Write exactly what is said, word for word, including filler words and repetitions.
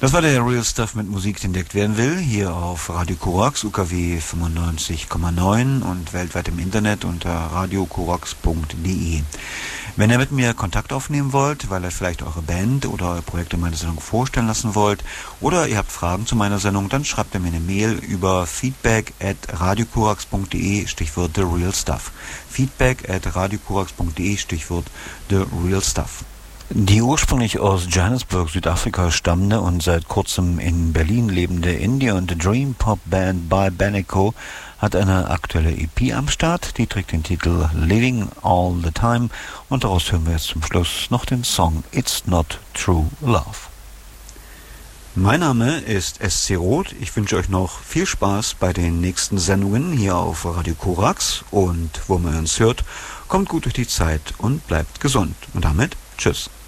Das war der Real Stuff mit Musik, die entdeckt werden will, hier auf Radio Korax, U K W fünfundneunzig Komma neun und weltweit im Internet unter radio korax punkt de. Wenn ihr mit mir Kontakt aufnehmen wollt, weil ihr vielleicht eure Band oder eure Projekte in meiner Sendung vorstellen lassen wollt, oder ihr habt Fragen zu meiner Sendung, dann schreibt ihr mir eine Mail über feedback at radio korax punkt de, Stichwort The Real Stuff. feedback at radio korax punkt de, Stichwort The Real Stuff. Die ursprünglich aus Johannesburg, Südafrika stammende und seit kurzem in Berlin lebende Indie- und Dream-Pop-Band by Baneko hat eine aktuelle E P am Start, die trägt den Titel Living All the Time und daraus hören wir jetzt zum Schluss noch den Song It's Not True Love. Mein Name ist S C Roth, ich wünsche euch noch viel Spaß bei den nächsten Sendungen hier auf Radio Korax und wo man uns hört, kommt gut durch die Zeit und bleibt gesund. Und damit tschüss.